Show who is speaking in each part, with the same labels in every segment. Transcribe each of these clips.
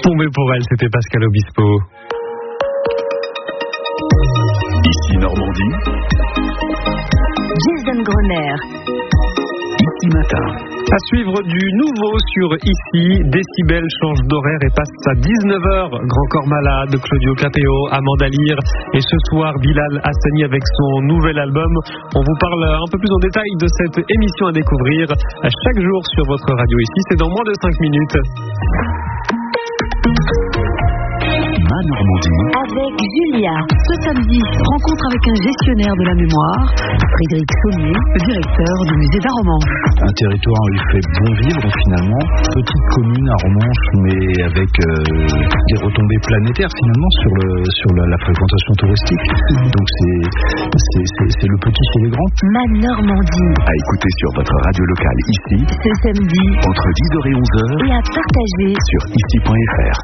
Speaker 1: Tombé pour elle, c'était Pascal Obispo.
Speaker 2: Ici Normandie.
Speaker 3: Jason Grenier.
Speaker 2: Ici Matin.
Speaker 1: À suivre du nouveau sur Ici, Décibel change d'horaire et passe à 19h. Grand Corps Malade, Claudio Capéo, Amanda Lear et ce soir Bilal Hassani avec son nouvel album. On vous parle un peu plus en détail de cette émission à découvrir chaque jour sur votre radio. Ici, c'est dans moins de 5 minutes.
Speaker 2: Ma Normandie.
Speaker 3: Avec Julia. Ce samedi, rencontre avec un gestionnaire de la mémoire, Frédéric Sommier, directeur du musée d'Arromanches.
Speaker 4: Un territoire où il fait bon vivre finalement. Petite commune à Arromanches, mais avec des retombées planétaires finalement sur la fréquentation touristique. Donc c'est le petit chez les grands.
Speaker 3: Ma Normandie.
Speaker 2: À écouter sur votre radio locale ici.
Speaker 3: Ce samedi.
Speaker 2: Entre 10h et 11h.
Speaker 3: Et à partager
Speaker 2: sur ici.fr.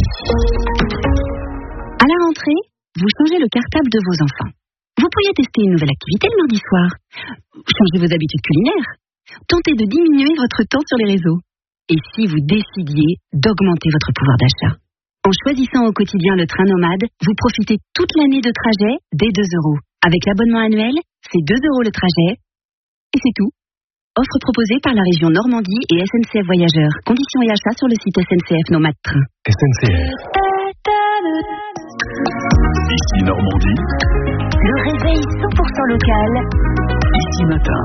Speaker 3: À la rentrée, vous changez le cartable de vos enfants. Vous pourriez tester une nouvelle activité le mardi soir. Changez vos habitudes culinaires. Tentez de diminuer votre temps sur les réseaux. Et si vous décidiez d'augmenter votre pouvoir d'achat? En choisissant au quotidien le train nomade, vous profitez toute l'année de trajet dès 2 €. Avec l'abonnement annuel, c'est 2 € le trajet. Et c'est tout. Offre proposée par la région Normandie et SNCF Voyageurs. Conditions et achats sur le site SNCF Nomade Train.
Speaker 1: SNCF.
Speaker 2: Ici Normandie.
Speaker 3: Le réveil 100% local.
Speaker 2: Ici Matin.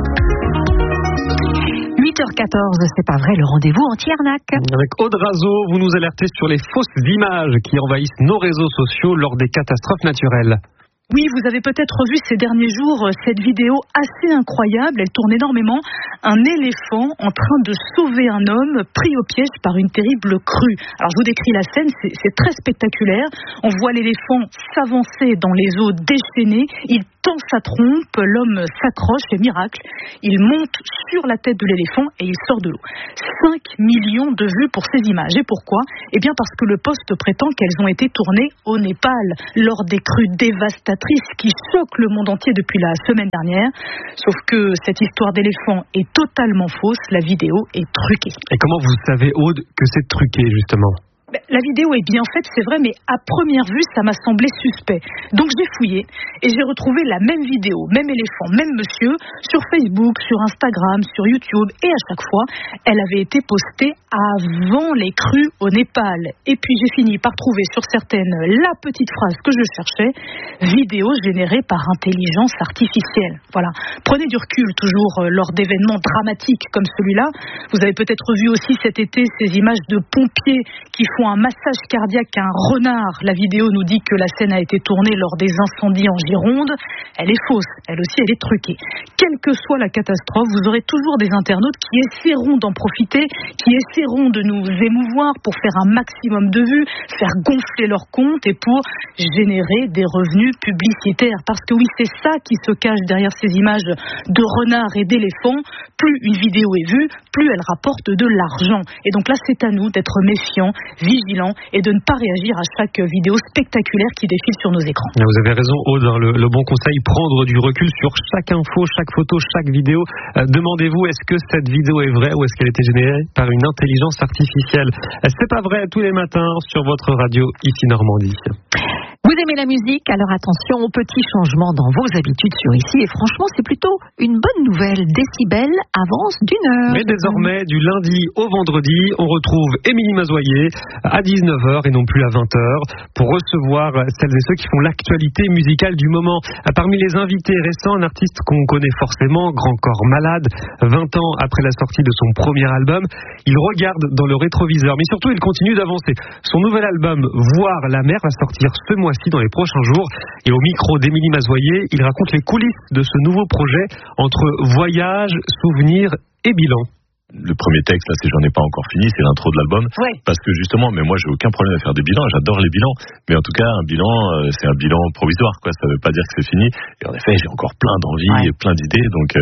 Speaker 5: 8h14, c'est pas vrai, le rendez-vous anti-arnaque.
Speaker 1: Avec Aude Razo, vous nous alertez sur les fausses images qui envahissent nos réseaux sociaux lors des catastrophes naturelles.
Speaker 6: Oui, vous avez peut-être vu ces derniers jours cette vidéo assez incroyable, elle tourne énormément. Un éléphant en train de sauver un homme pris au piège par une terrible crue. Alors je vous décris la scène, c'est très spectaculaire. On voit l'éléphant s'avancer dans les eaux déchaînées, il tend sa trompe, l'homme s'accroche, c'est miracle. Il monte sur la tête de l'éléphant et il sort de l'eau. 5 millions de vues pour ces images. Et pourquoi ? Eh bien parce que le Poste prétend qu'elles ont été tournées au Népal lors des crues dévastatrices qui choquent le monde entier depuis la semaine dernière. Sauf que cette histoire d'éléphant est totalement fausse, la vidéo est truquée.
Speaker 1: Et comment vous savez, Aude, que c'est truqué justement ?
Speaker 6: La vidéo est bien faite, c'est vrai, mais à première vue, ça m'a semblé suspect. Donc j'ai fouillé et j'ai retrouvé la même vidéo, même éléphant, même monsieur, sur Facebook, sur Instagram, sur YouTube. Et à chaque fois, elle avait été postée avant les crues au Népal. Et puis j'ai fini par trouver sur certaines la petite phrase que je cherchais, vidéo générée par intelligence artificielle. Voilà. Prenez du recul toujours lors d'événements dramatiques comme celui-là. Vous avez peut-être vu aussi cet été ces images de pompiers qui font un massage cardiaque à un renard. La vidéo nous dit que la scène a été tournée lors des incendies en Gironde. Elle est fausse, elle aussi elle est truquée. Quelle que soit la catastrophe, vous aurez toujours des internautes qui essaieront d'en profiter, qui essaieront de nous émouvoir pour faire un maximum de vues, faire gonfler leur compte et pour générer des revenus publicitaires. Parce que oui, c'est ça qui se cache derrière ces images de renards et d'éléphants. Plus une vidéo est vue, plus elle rapporte de l'argent. Et donc là, c'est à nous d'être méfiants, vigilants et de ne pas réagir à chaque vidéo spectaculaire qui défile sur nos écrans.
Speaker 1: Vous avez raison, Aude, le bon conseil, prendre du recul sur chaque info, chaque photo, chaque vidéo. Demandez-vous, est-ce que cette vidéo est vraie ou est-ce qu'elle a été générée par une intelligence artificielle ? C'est pas vrai, tous les matins sur votre radio, ici Normandie.
Speaker 5: Vous aimez la musique, alors attention aux petits changements dans vos habitudes sur Ici. Et franchement, c'est plutôt une bonne nouvelle. Décibel avance d'1 heure.
Speaker 1: Mais désormais, du lundi au vendredi, on retrouve Émilie Mazoyer à 19h et non plus à 20h pour recevoir celles et ceux qui font l'actualité musicale du moment. Parmi les invités récents, un artiste qu'on connaît forcément, Grand Corps Malade, 20 ans après la sortie de son premier album. Il regarde dans le rétroviseur, mais surtout, il continue d'avancer. Son nouvel album, Voir la mer, va sortir ce mois-ci dans les prochains jours. Et au micro d'Émilie Mazoyer, il raconte les coulisses de ce nouveau projet entre voyage, souvenirs et bilan.
Speaker 7: Le premier texte, là, c'est J'en ai pas encore fini, c'est l'intro de l'album.
Speaker 6: Ouais.
Speaker 7: Parce que justement, mais moi, j'ai aucun problème à faire des bilans, j'adore les bilans. Mais en tout cas, un bilan, c'est un bilan provisoire, quoi. Ça veut pas dire que c'est fini. Et en effet, j'ai encore plein d'envies et plein d'idées. Donc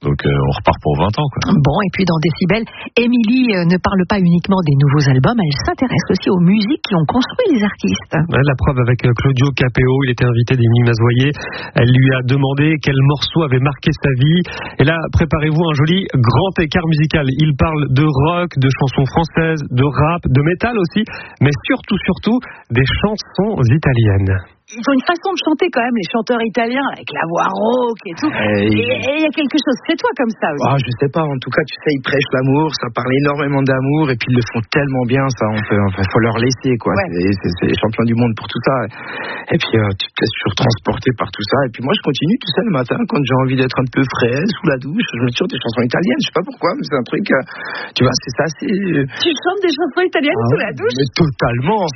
Speaker 7: Donc on repart pour 20 ans, quoi.
Speaker 5: Bon, et puis dans Décibel, Émilie ne parle pas uniquement des nouveaux albums, elle s'intéresse aussi aux musiques qui ont construit les artistes.
Speaker 1: La preuve avec Claudio Capéo, il était invité d'Émilie Mazoyer. Elle lui a demandé quel morceau avait marqué sa vie. Et là, préparez-vous un joli grand écart musical. Il parle de rock, de chansons françaises, de rap, de métal aussi, mais surtout des chansons italiennes.
Speaker 6: Ils ont une façon de chanter quand même, les chanteurs italiens, avec la voix rauque et tout. Et il y a quelque chose, c'est toi comme ça aussi.
Speaker 8: Je sais pas, en tout cas, tu sais, ils prêchent l'amour, ça parle énormément d'amour, et puis ils le font tellement bien, ça, faut leur laisser, quoi. Ouais. C'est les champions du monde pour tout ça. Et puis, tu te laisses toujours transporter par tout ça. Et puis moi, je continue, tu sais, le matin, quand j'ai envie d'être un peu frais, sous la douche, je mets toujours des chansons italiennes, je sais pas pourquoi, mais c'est un truc, tu vois, c'est ça, c'est...
Speaker 6: Tu chantes des chansons italiennes sous la douche?
Speaker 8: Mais totalement.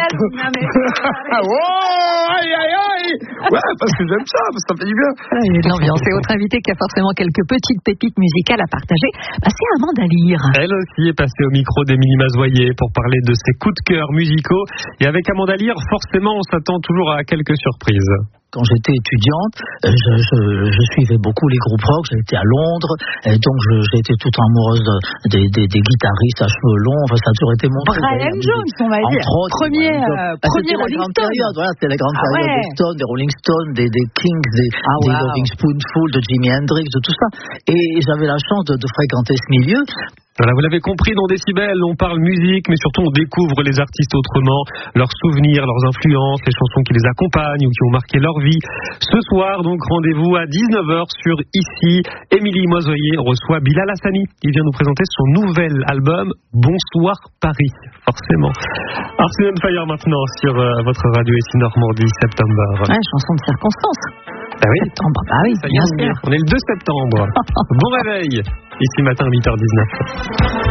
Speaker 8: Aïe, aïe, aïe. Ouais, parce que j'aime ça fait du bien.
Speaker 5: Il y a de l'ambiance. Et votre invité qui a forcément quelques petites pépites musicales à partager, c'est Amanda Lear.
Speaker 1: Elle aussi est passée au micro d'Émilie Mazoyer pour parler de ses coups de cœur musicaux. Et avec Amanda Lear, forcément, on s'attend toujours à quelques surprises.
Speaker 9: Quand j'étais étudiante, je suivais beaucoup les groupes rock. J'étais à Londres, et donc j'ai été toute amoureuse des guitaristes à cheveux longs. Enfin, ça a toujours été mon truc.
Speaker 6: Brian Jones, on va dire. Premier Rolling Stones.
Speaker 9: Voilà, c'était la grande période des Stones, des Rolling Stones, des Kings, des Loving Spoonful, de Jimi Hendrix, de tout ça. Et j'avais la chance de fréquenter ce milieu.
Speaker 1: Voilà, vous l'avez compris, dans Décibel, on parle musique, mais surtout on découvre les artistes autrement, leurs souvenirs, leurs influences, les chansons qui les accompagnent ou qui ont marqué leur vie. Ce soir, donc, rendez-vous à 19h sur Ici. Émilie Mazoyer reçoit Bilal Hassani. Il vient nous présenter son nouvel album, Bonsoir Paris, forcément. Arsenal Fire maintenant sur votre radio Ici Normandie, September.
Speaker 5: Chanson de circonstance.
Speaker 1: Ah oui.
Speaker 5: Septembre, oui,
Speaker 1: bien sûr. On est le 2 septembre. Bon réveil. Ici matin, 8h19.